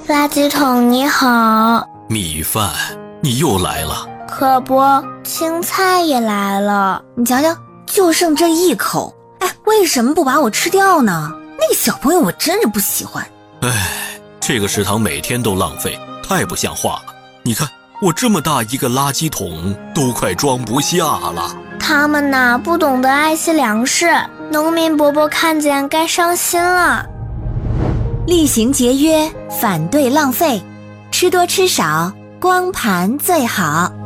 垃圾桶你好。 米饭，你又来了。 可不，青菜也来了。 你瞧瞧，就剩这一口，为什么不把我吃掉呢？那个小朋友我真是不喜欢。 这个食堂每天都浪费，太不像话了。你看，我这么大一个垃圾桶都快装不下了。 他们呐，不懂得爱惜粮食，农民伯伯看见该伤心了。 厉行节约，反对浪费，吃多吃少，光盘最好。